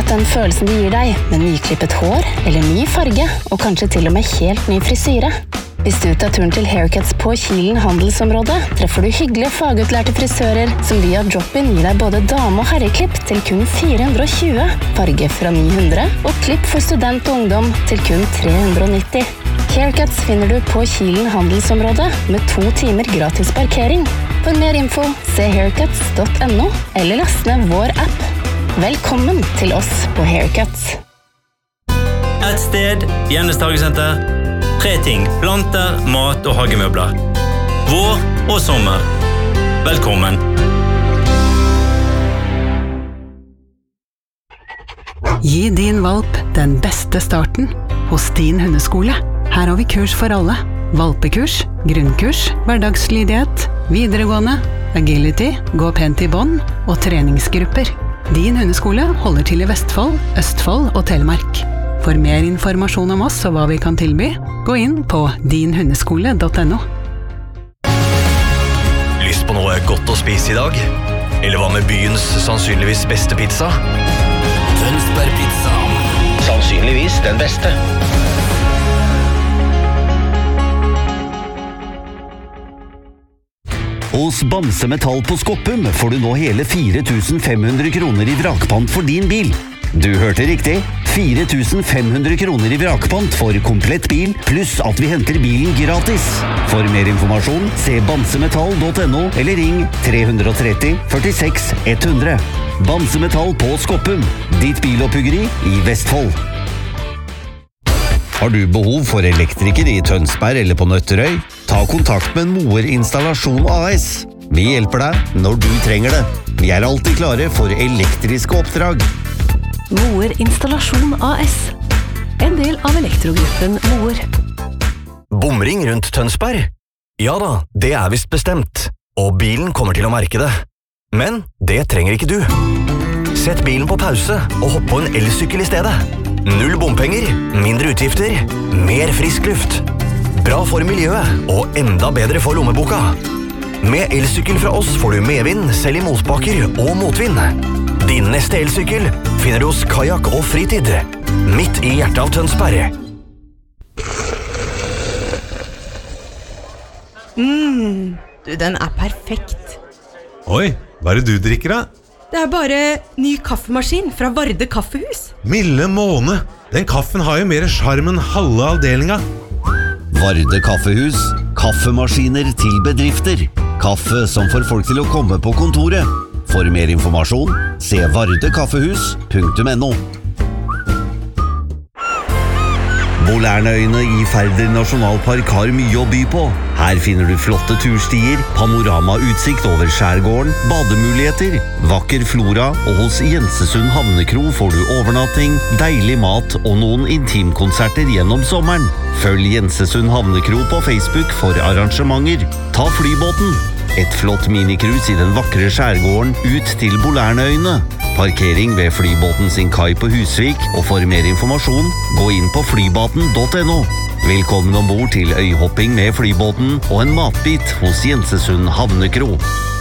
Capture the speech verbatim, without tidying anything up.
akkurat den følelsen de gir deg, med nyklippet hår, eller ny farge, og kanskje til og med helt ny frisyre. Hvis du tar turen til Haircuts på Kilen handelsområde, treffer du hyggelige fagutlærte frisører som via drop-in gir deg både dame- og herreklipp til kun fire hundre og tjue, farge fra ni hundre, og klipp for student og ungdom til kun tre hundre og nitti. Haircuts finner du på Kilen handelsområde med to timer gratis parkering. For mer info, se haircuts punktum no eller last ned vår app. Velkommen til oss på Haircuts. Et sted, Jennes Hagesenter. Tre ting, planter, mat og hagemøbler. Vår og sommer. Velkommen. Gi din valp den beste starten hos din hundeskole. Her har vi kurs for alle. Valpekurs, grunnkurs, hverdagslydighet, videregående, agility, gå pent i bånd og treningsgrupper. Din hundeskole holder til i Vestfold, Østfold og Telemark. For mer informasjon om oss og hva vi kan tilby, gå inn på din hundeskole punktum no. Lyst på noe godt å spise i dag? Eller hva med byens sannsynligvis beste pizza? Tønsberg pizza. Sannsynligvis den beste. Hos Bamse Metall på Skoppum får du nå hele fire tusen fem hundre kroner i vrakpant for din bil. Du hørte riktig. fire tusen fem hundre kroner i vrakpant for komplett bil, pluss at vi henter bilen gratis. For mer informasjon, se bamsemetall punktum no eller ring tre tre tre, førtiseks hundre. Bamse Metall på Skoppum, ditt biloppbyggeri i Vestfold. Har du behov for elektriker i Tønsberg eller på Nøtterøy? Ta kontakt med Moer Installasjon A S. Vi hjelper deg når du trenger det. Vi er alltid klare for elektriske oppdrag. Moer Installasjon A S. En del av elektrogruppen Moer. Bomring rundt Tønsberg? Ja da, det er vist bestemt. Og bilen kommer til å merke det. Men det trenger ikke du. Sett bilen på pause og hopp på en elsykkel i stedet. Null bompenger, mindre utgifter, mer frisk luft. Bra for miljøet og enda bedre for lommeboka. Med elsykkel fra oss får du medvind selv i motbakker og motvind. Din neste elsykkel finner du hos Kajak og Fritid, midt i hjertet av Tønsberg. Mm, du, den er perfekt. Oi, hva er det du drikker da? Det er bare ny kaffemaskin fra Varde Kaffehus. Milde måne, den kaffen har jo mer charm enn halve avdelinga. Varde Kaffehus, kaffemaskiner til bedrifter. Kaffe som får folk til å komme på kontoret. For mer informasjon, se varde kaffehus punktum no. Bolærnøyene i Færder Nasjonalpark har mye å by på. Her finner du flotte turstier, panoramautsikt over skjærgården, bademuligheter, vakker flora, og hos Jensesund Havnekro får du overnatting, deilig mat og noen intimkonserter gjennom sommeren. Følg Jensesund Havnekro på Facebook for arrangementer. Ta flybåten! Et flott minikrus i den vakre skjærgården ut til Bolærnøyene. Parkering ved flybåten sin kai på Husvik, og for mer informasjon, gå inn på flybåten punktum no. Velkommen ombord til øyhopping med flybåten og en matbit hos Jensesund Havnekro.